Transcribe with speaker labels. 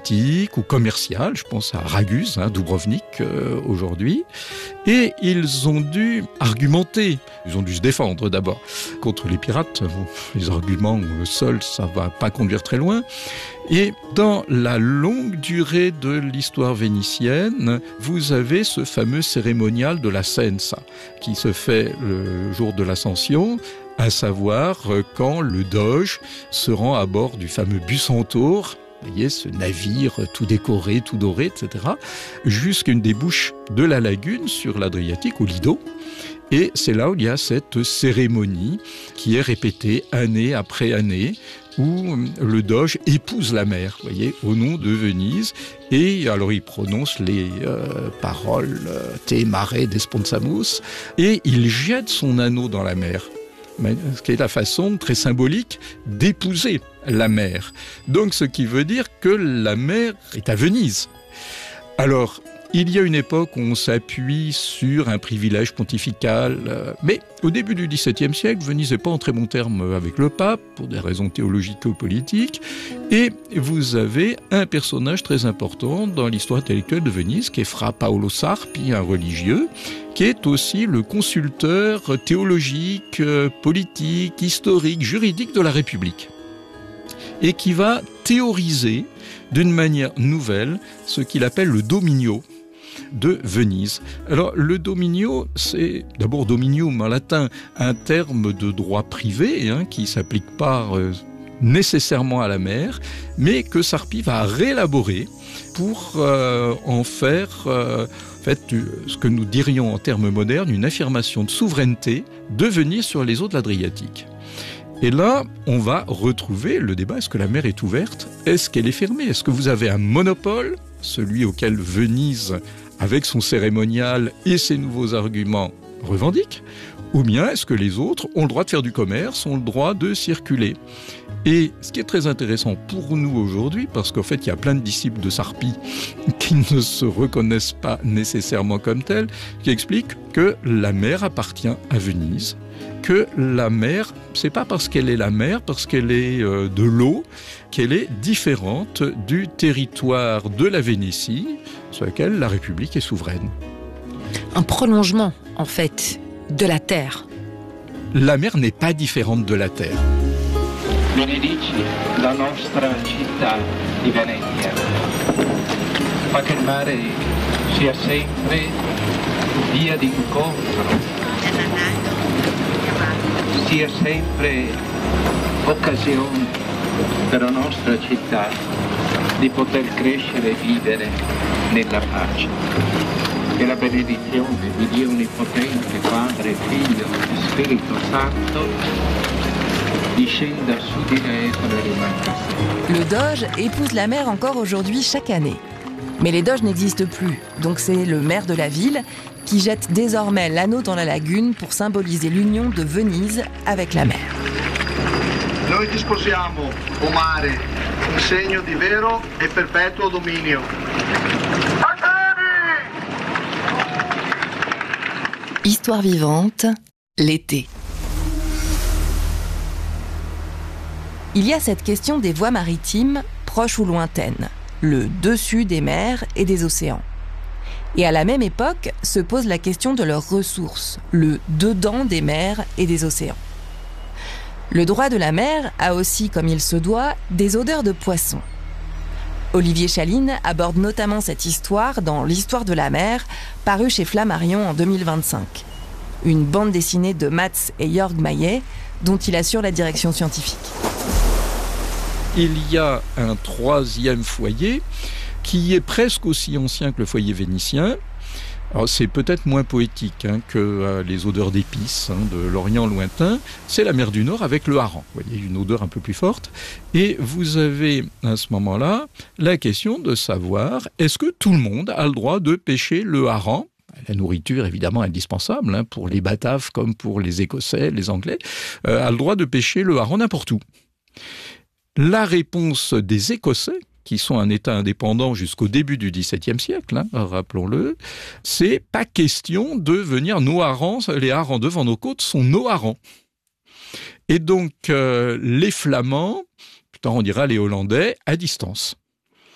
Speaker 1: politique ou commercial. Je pense à Raguse, Dubrovnik aujourd'hui. Et ils ont dû argumenter, ils ont dû se défendre d'abord contre les pirates. Bon, les arguments au sol, ça va pas conduire très loin. Et dans la longue durée de l'histoire vénitienne, vous avez ce fameux cérémonial de la Sensa, qui se fait le jour de l'Ascension, à savoir quand le doge se rend à bord du fameux Bucentaure, vous voyez, ce navire tout décoré, tout doré, etc., jusqu'à une débouche de la lagune sur l'Adriatique, au Lido. Et c'est là où il y a cette cérémonie qui est répétée année après année, où le doge épouse la mer, vous voyez, au nom de Venise. Et alors il prononce les paroles Te mare desponsamus, et il jette son anneau dans la mer. Ce qui est la façon très symbolique d'épouser la mer. Donc ce qui veut dire que la mer est à Venise. Alors, il y a une époque où on s'appuie sur un privilège pontifical, mais au début du XVIIe siècle, Venise n'est pas en très bon terme avec le pape, pour des raisons théologiques ou politiques, et vous avez un personnage très important dans l'histoire intellectuelle de Venise, qui est Fra Paolo Sarpi, un religieux, qui est aussi le consulteur théologique, politique, historique, juridique de la République, et qui va théoriser d'une manière nouvelle ce qu'il appelle le dominio de Venise. Alors, le dominio, c'est d'abord dominium en latin, un terme de droit privé qui ne s'applique pas nécessairement à la mer, mais que Sarpi va réélaborer pour en faire ce que nous dirions en termes modernes, une affirmation de souveraineté de Venise sur les eaux de l'Adriatique. Et là, on va retrouver le débat, est-ce que la mer est ouverte? Est-ce qu'elle est fermée? Est-ce que vous avez un monopole, celui auquel Venise, avec son cérémonial et ses nouveaux arguments, revendique? Ou bien est-ce que les autres ont le droit de faire du commerce, ont le droit de circuler? Et ce qui est très intéressant pour nous aujourd'hui, parce qu'en fait, il y a plein de disciples de Sarpi qui ne se reconnaissent pas nécessairement comme tels, qui expliquent que la mer appartient à Venise, que la mer, c'est pas parce qu'elle est la mer, parce qu'elle est de l'eau, qu'elle est différente du territoire de la Vénétie, sur lequel la République est souveraine.
Speaker 2: Un prolongement, en fait, de la terre.
Speaker 1: La mer n'est pas différente de la terre.
Speaker 3: Benedici la nostra città di Venezia. Fa che il mare sia sempre via d'incontro, sia sempre occasione per la nostra città di poter crescere e vivere nella pace. Che la benedizione di Dio Onnipotente, Padre, Figlio e Spirito Santo discenda su di lei e rimanga sempre.
Speaker 2: Le doge épouse la mer encore aujourd'hui chaque année. Mais les doges n'existent plus, donc c'est le maire de la ville qui jette désormais l'anneau dans la lagune pour symboliser l'union de Venise avec la mer.
Speaker 4: Noi ti sposiamo, o mare, in segno di vero e perpetuo dominio.
Speaker 2: Histoire vivante, l'été. Il y a cette question des voies maritimes, proches ou lointaines, le dessus des mers et des océans. Et à la même époque, se pose la question de leurs ressources, le dedans des mers et des océans. Le droit de la mer a aussi, comme il se doit, des odeurs de poissons. Olivier Chaline aborde notamment cette histoire dans L'Histoire de la mer, paru chez Flammarion en 2025. Une bande dessinée de Mats et Jörg Maillet, dont il assure la direction scientifique.
Speaker 1: Il y a un troisième foyer qui est presque aussi ancien que le foyer vénitien. Alors c'est peut-être moins poétique que les odeurs d'épices de l'Orient lointain. C'est la mer du Nord avec le hareng. Vous voyez, une odeur un peu plus forte. Et vous avez à ce moment-là la question de savoir est-ce que tout le monde a le droit de pêcher le hareng? La nourriture, évidemment, indispensable pour les Bataves comme pour les Écossais, les Anglais, a le droit de pêcher le hareng n'importe où. La réponse des Écossais, qui sont un État indépendant jusqu'au début du XVIIe siècle, rappelons-le, c'est pas question de venir nos harengs, les harengs devant nos côtes sont nos harengs. Et donc, les Flamands, putain, on dira les Hollandais, à distance.